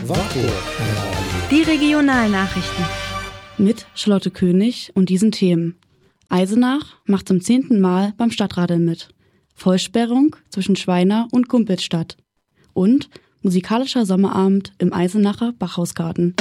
Wartburg. Die Regionalnachrichten. Mit Charlotte König und diesen Themen. Eisenach macht zum 10. Mal beim Stadtradeln mit. Vollsperrung zwischen Schweina und Gumpelstadt. Und musikalischer Sommerabend im Eisenacher Bachhausgarten.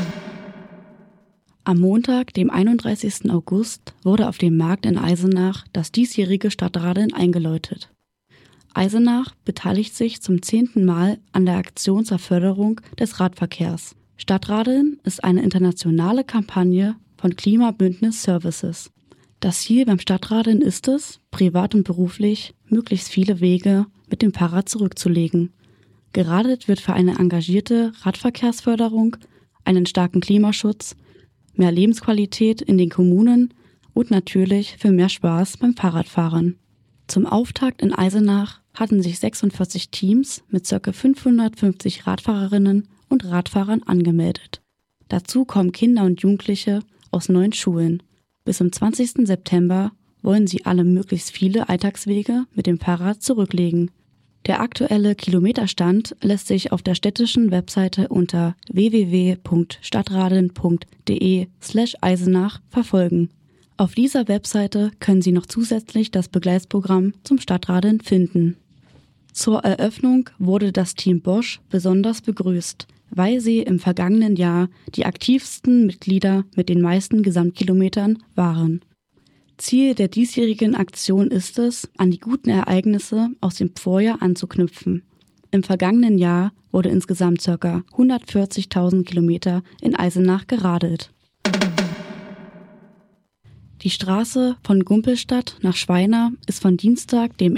Am Montag, dem 31. August, wurde auf dem Markt in Eisenach das diesjährige Stadtradeln eingeläutet. Eisenach beteiligt sich zum 10. Mal an der Aktion zur Förderung des Radverkehrs. Stadtradeln ist eine internationale Kampagne von Klimabündnis Services. Das Ziel beim Stadtradeln ist es, privat und beruflich möglichst viele Wege mit dem Fahrrad zurückzulegen. Geradelt wird für eine engagierte Radverkehrsförderung, einen starken Klimaschutz, mehr Lebensqualität in den Kommunen und natürlich für mehr Spaß beim Fahrradfahren. Zum Auftakt in Eisenach hatten sich 46 Teams mit ca. 550 Radfahrerinnen und Radfahrern angemeldet. Dazu kommen Kinder und Jugendliche aus 9 Schulen. Bis zum 20. September wollen sie alle möglichst viele Alltagswege mit dem Fahrrad zurücklegen. Der aktuelle Kilometerstand lässt sich auf der städtischen Webseite unter www.stadtradeln.de/Eisenach verfolgen. Auf dieser Webseite können Sie noch zusätzlich das Begleitprogramm zum Stadtradeln finden. Zur Eröffnung wurde das Team Bosch besonders begrüßt, weil sie im vergangenen Jahr die aktivsten Mitglieder mit den meisten Gesamtkilometern waren. Ziel der diesjährigen Aktion ist es, an die guten Ereignisse aus dem Vorjahr anzuknüpfen. Im vergangenen Jahr wurde insgesamt ca. 140.000 Kilometer in Eisenach geradelt. Die Straße von Gumpelstadt nach Schweina ist von Dienstag, dem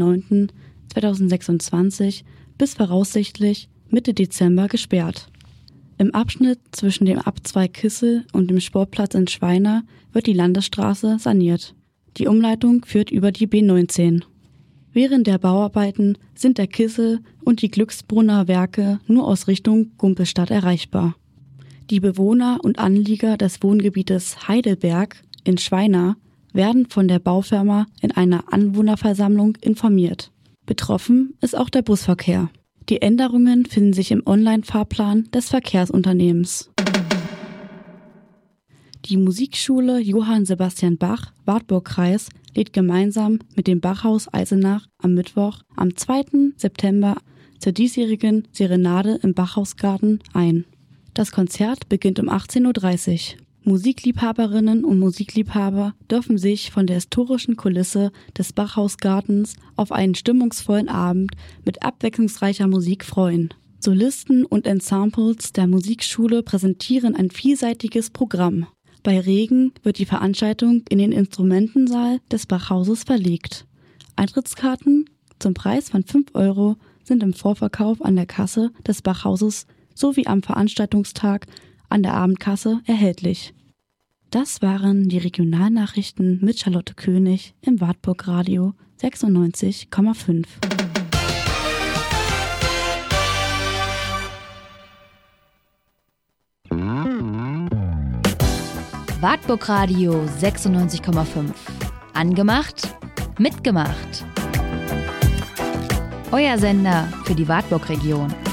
1.9.2026 bis voraussichtlich Mitte Dezember gesperrt. Im Abschnitt zwischen dem Abzweig Kissel und dem Sportplatz in Schweina wird die Landesstraße saniert. Die Umleitung führt über die B19. Während der Bauarbeiten sind der Kissel und die Glücksbrunner Werke nur aus Richtung Gumpelstadt erreichbar. Die Bewohner und Anlieger des Wohngebietes Heidelberg in Schweina werden von der Baufirma in einer Anwohnerversammlung informiert. Betroffen ist auch der Busverkehr. Die Änderungen finden sich im Online-Fahrplan des Verkehrsunternehmens. Die Musikschule Johann Sebastian Bach, Wartburg-Kreis, lädt gemeinsam mit dem Bachhaus Eisenach am Mittwoch, am 2. September zur diesjährigen Serenade im Bachhausgarten ein. Das Konzert beginnt um 18.30 Uhr. Musikliebhaberinnen und Musikliebhaber dürfen sich von der historischen Kulisse des Bachhausgartens auf einen stimmungsvollen Abend mit abwechslungsreicher Musik freuen. Solisten und Ensembles der Musikschule präsentieren ein vielseitiges Programm. Bei Regen wird die Veranstaltung in den Instrumentensaal des Bachhauses verlegt. Eintrittskarten zum Preis von 5 € sind im Vorverkauf an der Kasse des Bachhauses sowie am Veranstaltungstag an der Abendkasse erhältlich. Das waren die Regionalnachrichten mit Charlotte König im Wartburg Radio 96,5. Wartburg Radio 96,5. Angemacht, mitgemacht. Euer Sender für die Wartburg-Region.